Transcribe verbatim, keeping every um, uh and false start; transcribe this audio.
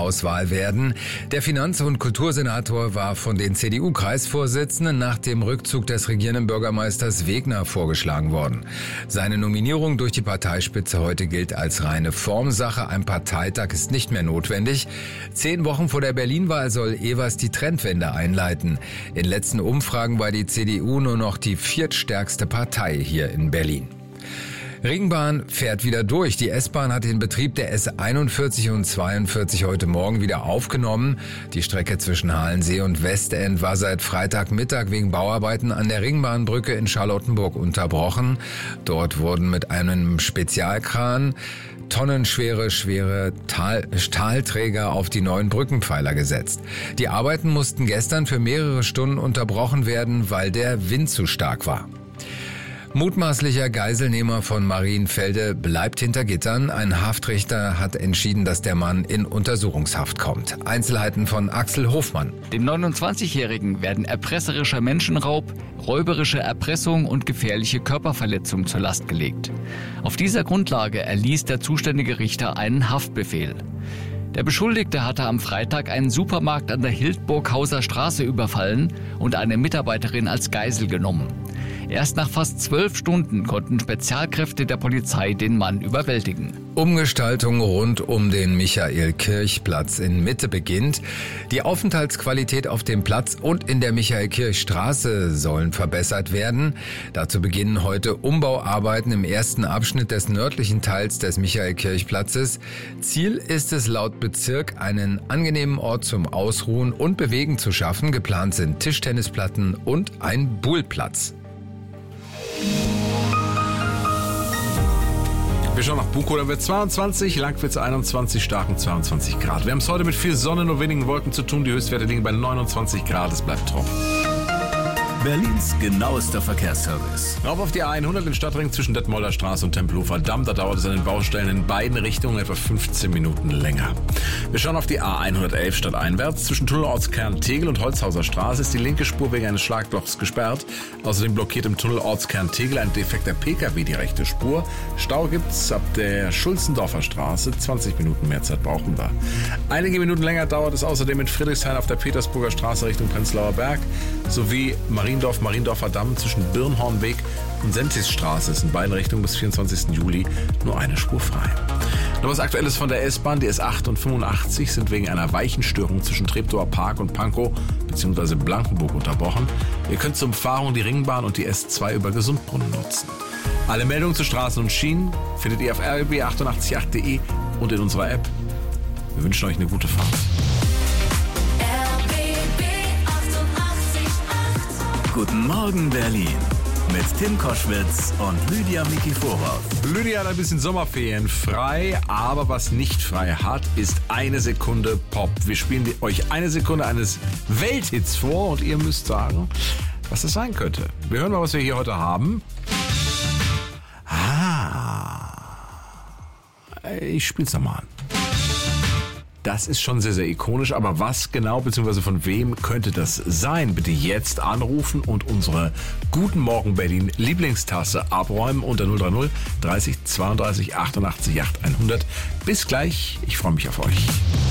Vorauswahl werden. Der Finanz- und Kultursenator war von den C D U-Kreisvorsitzenden nach dem Rückzug des regierenden Bürgermeisters Wegner vorgeschlagen worden. Seine Nominierung durch die Parteispitze heute gilt als reine Formsache. Ein Parteitag ist nicht mehr notwendig. Zehn Wochen vor der Berlin-Wahl soll Evers die Trendwende einleiten. In letzten Umfragen war die C D U nur noch die viertstärkste Partei hier in Berlin. Ringbahn fährt wieder durch. Die S-Bahn hat den Betrieb der S einundvierzig und zweiundvierzig heute Morgen wieder aufgenommen. Die Strecke zwischen Halensee und Westend war seit Freitagmittag wegen Bauarbeiten an der Ringbahnbrücke in Charlottenburg unterbrochen. Dort wurden mit einem Spezialkran tonnenschwere, schwere Tal- Stahlträger auf die neuen Brückenpfeiler gesetzt. Die Arbeiten mussten gestern für mehrere Stunden unterbrochen werden, weil der Wind zu stark war. Mutmaßlicher Geiselnehmer von Marienfelde bleibt hinter Gittern. Ein Haftrichter hat entschieden, dass der Mann in Untersuchungshaft kommt. Einzelheiten von Axel Hofmann. Dem neunundzwanzigjährigen werden erpresserischer Menschenraub, räuberische Erpressung und gefährliche Körperverletzung zur Last gelegt. Auf dieser Grundlage erließ der zuständige Richter einen Haftbefehl. Der Beschuldigte hatte am Freitag einen Supermarkt an der Hildburghauser Straße überfallen und eine Mitarbeiterin als Geisel genommen. Erst nach fast zwölf Stunden konnten Spezialkräfte der Polizei den Mann überwältigen. Umgestaltung rund um den Michael-Kirch-Platz in Mitte beginnt. Die Aufenthaltsqualität auf dem Platz und in der Michael-Kirch-Straße sollen verbessert werden. Dazu beginnen heute Umbauarbeiten im ersten Abschnitt des nördlichen Teils des Michael-Kirch-Platzes. Ziel ist es laut Bezirk, einen angenehmen Ort zum Ausruhen und Bewegen zu schaffen. Geplant sind Tischtennisplatten und ein Buhlplatz. Wir schauen nach Buko, da wird zweiundzwanzig, Langwitz einundzwanzig, Starken zweiundzwanzig Grad. Wir haben es heute mit viel Sonne, nur wenigen Wolken zu tun. Die Höchstwerte liegen bei neunundzwanzig Grad, es bleibt trocken. Berlins genauester Verkehrsservice. Rauf auf die A hundert in Stadtring zwischen Detmolder Straße und Tempelhofer Damm. Da dauert es an den Baustellen in beiden Richtungen etwa fünfzehn Minuten länger. Wir schauen auf die A hundertelf stadteinwärts. Zwischen Tunnelortskern Tegel und Holzhauser Straße ist die linke Spur wegen eines Schlaglochs gesperrt. Außerdem blockiert im Tunnelortskern Tegel ein defekter P K W die rechte Spur. Stau gibt's ab der Schulzendorfer Straße. zwanzig Minuten mehr Zeit brauchen wir. Einige Minuten länger dauert es außerdem in Friedrichshain auf der Petersburger Straße Richtung Prenzlauer Berg sowie Mariendorf, Mariendorfer Damm zwischen Birnhornweg und Sentisstraße ist in beiden Richtungen bis vierundzwanzigsten Juli nur eine Spur frei. Noch was Aktuelles von der S-Bahn. Die S acht und fünfundachtzig sind wegen einer Weichenstörung zwischen Treptower Park und Pankow bzw. Blankenburg unterbrochen. Ihr könnt zur Umfahrung die Ringbahn und die S zwei über Gesundbrunnen nutzen. Alle Meldungen zu Straßen und Schienen findet ihr auf r b achtundachtzig punkt acht punkt de und in unserer App. Wir wünschen euch eine gute Fahrt. Guten Morgen Berlin mit Tim Koschwitz und Lydia Mikiforov. Lydia hat ein bisschen Sommerferien frei, aber was nicht frei hat, ist eine Sekunde Pop. Wir spielen euch eine Sekunde eines Welthits vor und ihr müsst sagen, was das sein könnte. Wir hören mal, was wir hier heute haben. Ah, ich spiel's nochmal an. Das ist schon sehr, sehr ikonisch, aber was genau bzw. von wem könnte das sein? Bitte jetzt anrufen und unsere Guten Morgen Berlin Lieblingstasse abräumen unter null drei null dreißig zweiunddreißig achtundachtzig acht hundert. Bis gleich, ich freue mich auf euch.